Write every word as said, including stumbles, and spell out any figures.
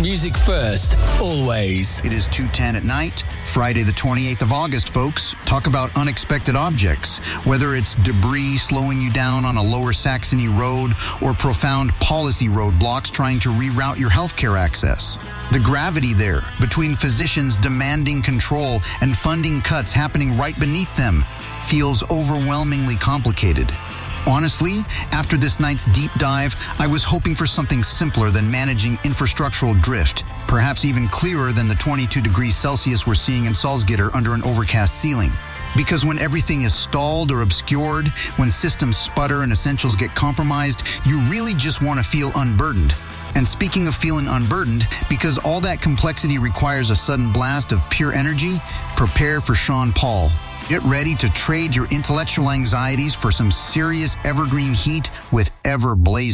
Music first, always. It is two ten at night, Friday the twenty-eighth of August, folks. Talk about unexpected objects. Whether it's debris slowing you down on a lower Saxony road or profound policy roadblocks trying to reroute your healthcare access. The gravity there between physicians demanding control and funding cuts happening right beneath them feels overwhelmingly complicated. Honestly, after this night's deep dive, I was hoping for something simpler than managing infrastructural drift, perhaps even clearer than the twenty-two degrees Celsius we're seeing in Salzgitter under an overcast ceiling. Because when everything is stalled or obscured, when systems sputter and essentials get compromised, you really just want to feel unburdened. And speaking of feeling unburdened, because all that complexity requires a sudden blast of pure energy, prepare for Sean Paul. Get ready to trade your intellectual anxieties for some serious evergreen heat with Ever Blazing.